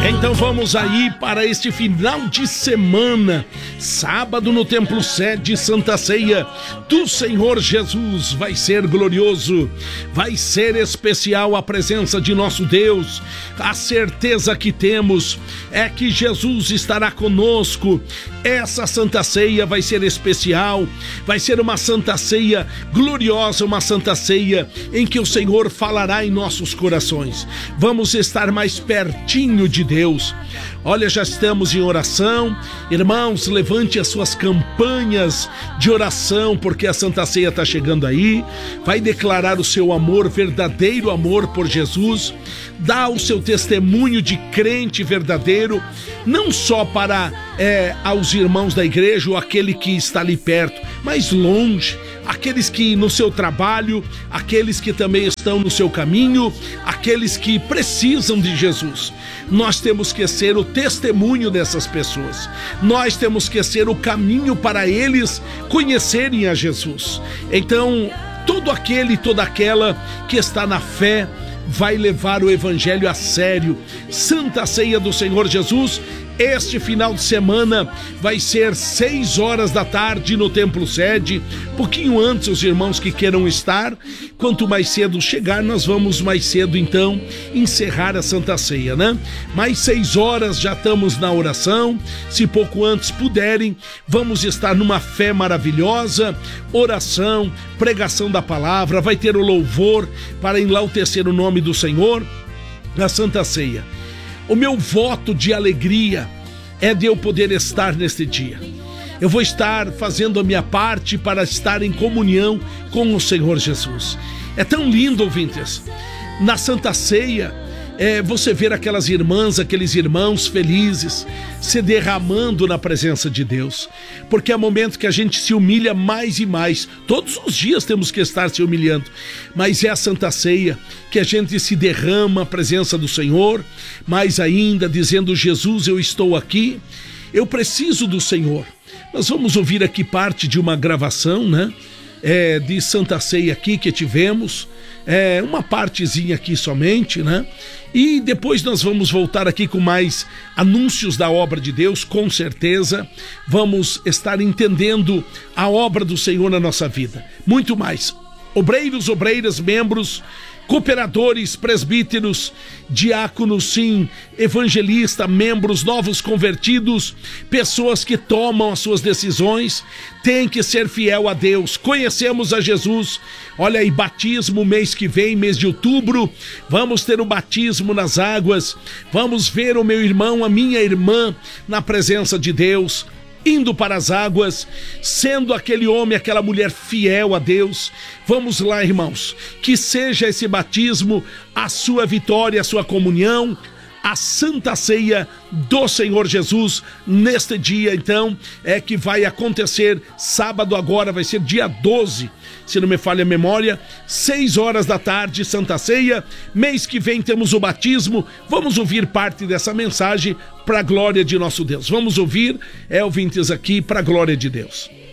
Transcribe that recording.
Então vamos aí para este final de semana, sábado no Templo Sede, Santa Ceia do Senhor Jesus. Vai ser glorioso, vai ser especial a presença de nosso Deus. A certeza que temos é que Jesus estará conosco. Essa Santa Ceia vai ser especial, vai ser uma Santa Ceia gloriosa, uma Santa Ceia em que o Senhor falará em nossos corações. Vamos estar mais pertinho de Deus. Olha, já estamos em oração. Irmãos, levante as suas campanhas de oração, porque a Santa Ceia está chegando aí. Vai declarar o seu amor, verdadeiro amor por Jesus. Dá o seu testemunho de crente verdadeiro, não só para aos irmãos da igreja ou aquele que está ali perto, mas longe, aqueles que no seu trabalho, aqueles que também estão no seu caminho, aqueles que precisam de Jesus. Nós temos que ser o testemunho dessas pessoas. Nós temos que ser o caminho para eles conhecerem a Jesus. Então, todo aquele e toda aquela que está na fé vai levar o evangelho a sério. Santa Ceia do Senhor Jesus. Este final de semana vai ser 6 horas da tarde no Templo Sede, pouquinho antes os irmãos que queiram estar. Quanto mais cedo chegar, nós vamos mais cedo então encerrar a Santa Ceia, né? Mais 6 horas já estamos na oração. Se pouco antes puderem, vamos estar numa fé maravilhosa, oração, pregação da palavra, vai ter o louvor para enaltecer o nome do Senhor na Santa Ceia. O meu voto de alegria é de eu poder estar neste dia. Eu vou estar fazendo a minha parte para estar em comunhão com o Senhor Jesus. É tão lindo, ouvintes. Na Santa Ceia, você ver aquelas irmãs, aqueles irmãos felizes se derramando na presença de Deus, porque é momento que a gente se humilha mais e mais. Todos os dias temos que estar se humilhando, mas é a Santa Ceia que a gente se derrama a presença do Senhor, mais ainda dizendo: Jesus, eu estou aqui, eu preciso do Senhor. Nós vamos ouvir aqui parte de uma gravação, né? De Santa Ceia aqui que tivemos, uma partezinha aqui somente, né? E depois nós vamos voltar aqui com mais anúncios da obra de Deus, com certeza. Vamos estar entendendo a obra do Senhor na nossa vida. Muito mais. Obreiros, obreiras, membros, cooperadores, presbíteros, diáconos, sim, evangelista, membros, novos convertidos, pessoas que tomam as suas decisões, tem que ser fiel a Deus. Conhecemos a Jesus. Olha aí, batismo mês que vem, mês de outubro, vamos ter o batismo nas águas, vamos ver o meu irmão, a minha irmã na presença de Deus, indo para as águas, sendo aquele homem, aquela mulher fiel a Deus. Vamos lá, irmãos, que seja esse batismo a sua vitória, a sua comunhão, a Santa Ceia do Senhor Jesus neste dia, então, que vai acontecer sábado agora, vai ser dia 12, se não me falha a memória, 6 horas da tarde, Santa Ceia. Mês que vem temos o batismo. Vamos ouvir parte dessa mensagem para a glória de nosso Deus. Vamos ouvir, ouvintes, aqui para a glória de Deus.